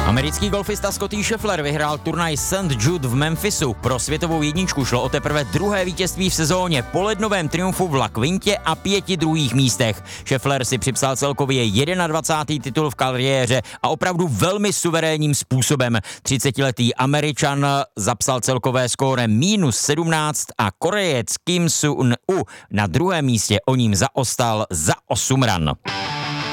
Americký golfista Scottie Scheffler vyhrál turnaj St. Jude v Memphisu. Pro světovou jedničku šlo o teprve druhé vítězství v sezóně po lednovém triumfu v La Quintě a 5 druhých místech. Scheffler si připsal celkově 21. titul v kariéře a opravdu velmi suverénním způsobem. 30letý Američan zapsal celkové skóre -17 a Korejec Kim Sun-u na druhém místě o ním zaostal za 8 ran.